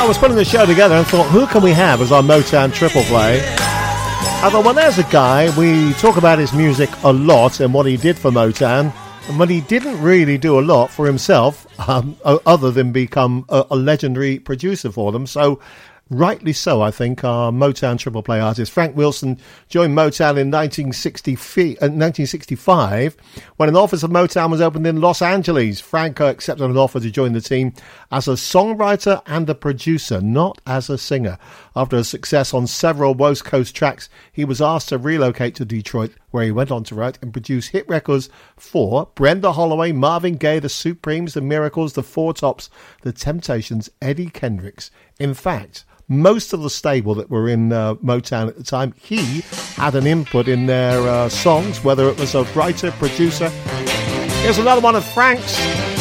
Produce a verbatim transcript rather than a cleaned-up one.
I was putting the show together and thought, who can we have as our Motown triple play? I thought, well, there's a guy, we talk about his music a lot and what he did for Motown, but he didn't really do a lot for himself, um, other than become a, a legendary producer for them. So, rightly so, I think, our Motown triple play artist Frank Wilson joined Motown in nineteen sixty-five when an office of Motown was opened in Los Angeles. Frank accepted an offer to join the team as a songwriter and a producer, not as a singer. After a success on several West Coast tracks, he was asked to relocate to Detroit, where he went on to write and produce hit records for Brenda Holloway, Marvin Gaye, The Supremes, The Miracles, The Four Tops, The Temptations, Eddie Kendricks. In fact, most of the stable that were in uh, Motown at the time, he had an input in their uh, songs, whether it was a writer, producer. Here's another one of Frank's.